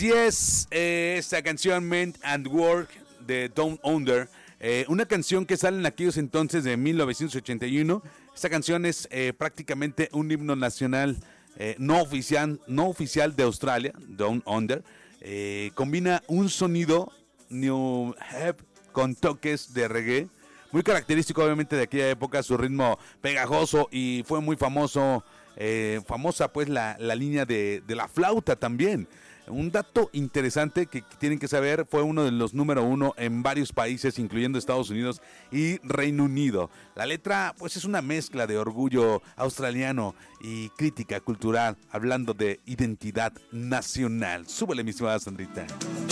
Así es, esta canción Men and Work de Down Under, una canción que sale en aquellos entonces de 1981. Esta canción es prácticamente un himno nacional no oficial de Australia, Down Under. Combina un sonido new wave con toques de reggae, muy característico obviamente de aquella época, su ritmo pegajoso, y fue muy famosa pues la línea de la flauta también. Un dato interesante que tienen que saber, fue uno de los número uno en varios países, incluyendo Estados Unidos y Reino Unido. La letra pues es una mezcla de orgullo australiano y crítica cultural, hablando de identidad nacional. Súbele, mi estimada Sandrita.